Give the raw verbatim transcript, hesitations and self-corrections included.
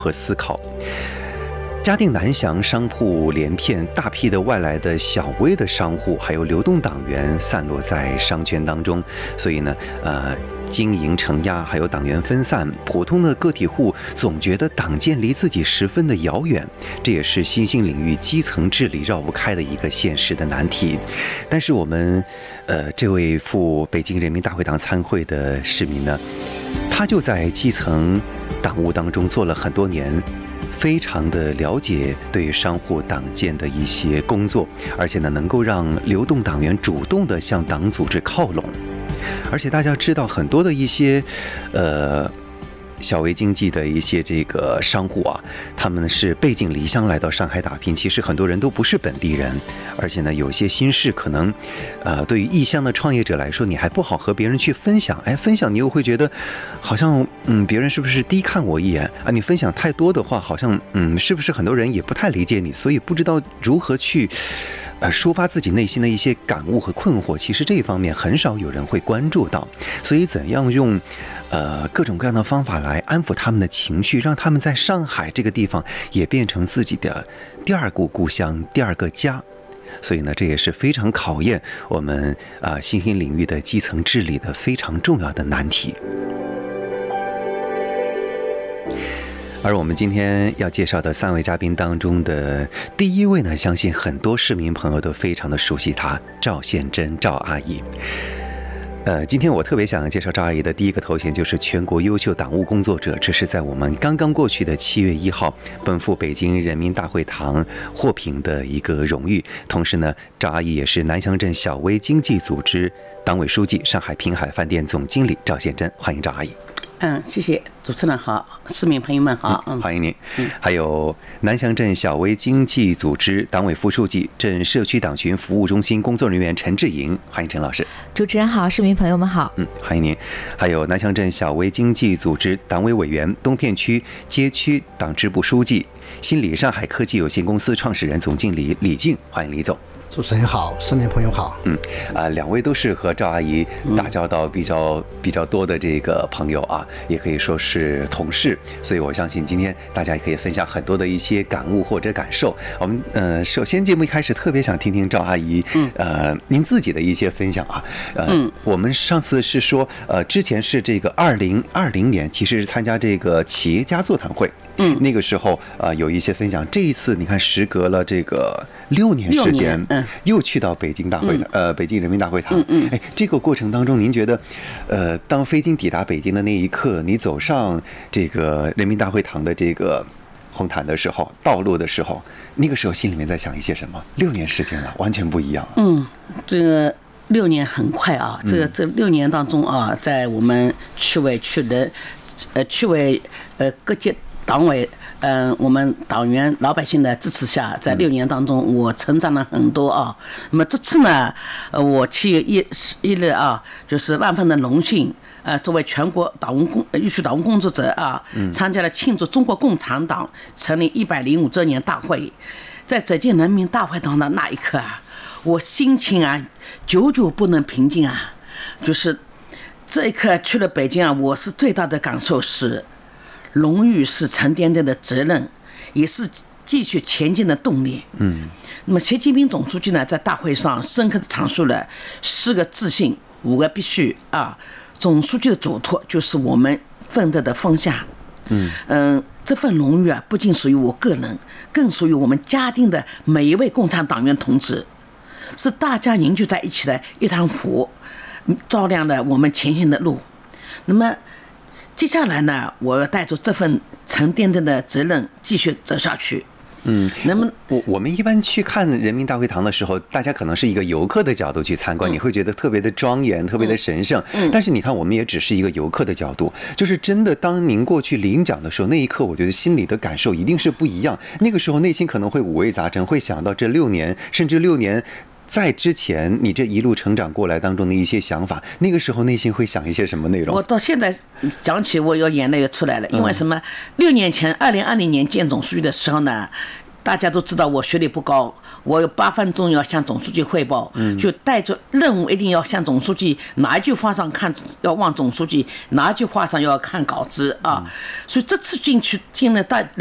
和思考。嘉定南翔商铺连片，大批的外来的小微的商户，还有流动党员散落在商圈当中，所以呢，呃，经营承压，还有党员分散，普通的个体户总觉得党建离自己十分的遥远，这也是新兴领域基层治理绕不开的一个现实的难题。但是我们，呃，这位赴北京人民大会堂参会的市民呢，他就在基层党务当中做了很多年。非常的了解对商户党建的一些工作，而且呢，能够让流动党员主动的向党组织靠拢。而且大家知道，很多的一些，呃。小微经济的一些这个商户啊，他们是背井离乡来到上海打拼，其实很多人都不是本地人，而且呢，有些心事可能，呃，对于异乡的创业者来说，你还不好和别人去分享，哎，分享你又会觉得，好像嗯，别人是不是低看我一眼啊？你分享太多的话，好像嗯，是不是很多人也不太理解你，所以不知道如何去。呃，抒发自己内心的一些感悟和困惑，其实这一方面很少有人会关注到，所以怎样用，呃，各种各样的方法来安撫他们的情绪，让他们在上海这个地方也变成自己的第二个故乡、第二个家。所以呢，这也是非常考验我们啊、呃、新兴领域的基层治理的非常重要的难题。而我们今天要介绍的三位嘉宾当中的第一位呢，相信很多市民朋友都非常的熟悉她，赵宪珍赵阿姨。呃，今天我特别想介绍赵阿姨的第一个头衔就是全国优秀党务工作者，这是在我们刚刚过去的七月一号奔赴北京人民大会堂获评的一个荣誉。同时呢，赵阿姨也是南翔镇小微经济组织党委书记、上海滨海饭店总经理赵宪珍，欢迎赵阿姨。 嗯，谢谢主持人好，市民朋友们好， 嗯，欢迎您。嗯，还有南翔镇小微经济组织党委副书记、镇社区党群服务中心工作人员陈志莹，欢迎陈老师。 主持人好，市民朋友们好。 嗯，欢迎您。还有南翔镇小微经济组织党委委员、东片区街区党支部书记、新理上海科技有限公司创始人、总经理李静，欢迎李总。 主持人好，市民朋友好。 嗯，啊、呃，两位都是和赵阿姨打交道比较、嗯、比较多的这个朋友啊，也可以说是同事，所以我相信今天大家也可以分享很多的一些感悟或者感受。我们呃，首先节目一开始特别想听听赵阿姨，嗯，呃，您自己的一些分享啊。呃，嗯，我们上次是说，呃，之前是这个二零二零年，其实是参加这个企业家座谈会。嗯，那个时候啊、呃、有一些分享。这一次你看，时隔了这个六年时间，嗯，又去到北京大会堂，嗯、呃，北京人民大会堂。嗯嗯，哎，这个过程当中，您觉得，呃，当飞机抵达北京的那一刻，你走上这个人民大会堂的这个红毯的时候，道路的时候，那个时候心里面在想一些什么？六年时间了，完全不一样。 嗯，这个六年很快啊，这个这六年当中啊，在我们区委区的，呃，区委呃各界。党委，嗯、呃，我们党员老百姓的支持下，在六年当中，我成长了很多啊。那么这次呢，呃，我七月一一日啊，就是万分的荣幸，呃，作为全国党务工优秀党务工作者啊，参加了庆祝中国共产党成立一百零五周年大会。在北京人民大会堂的那一刻啊，我心情啊，久久不能平静啊。就是这一刻去了北京啊，我是最大的感受是。荣誉是沉甸甸的责任，也是继续前进的动力。嗯，那么习近平总书记呢，在大会上深刻地阐述了四个自信、五个必须啊。总书记的嘱托就是我们奋斗的方向。嗯嗯，这份荣誉啊，不仅属于我个人，更属于我们嘉定的每一位共产党员同志，是大家凝聚在一起的一团火，照亮了我们前行的路。那么。接下来呢，我要带着这份沉甸甸的责任继续走下去。嗯，那么我我们一般去看人民大会堂的时候，大家可能是一个游客的角度去参观，嗯、你会觉得特别的庄严，特别的神圣。嗯，但是你看，我们也只是一个游客的角度，就是真的，当您过去领奖的时候，那一刻，我觉得心里的感受一定是不一样。那个时候，内心可能会五味杂陈，会想到这六年，甚至六年。在之前你这一路成长过来当中的一些想法，那个时候内心会想一些什么内容？ 我到现在讲起，我有眼泪又出来了。因为什么？六年前，二零二零年见总书记的时候呢， 大家都知道我学历不高，我有八分钟要向总书记汇报，就带着任务一定要向总书记，哪一句话上看要望总书记，哪一句话上要看稿子啊。所以这次进去进了大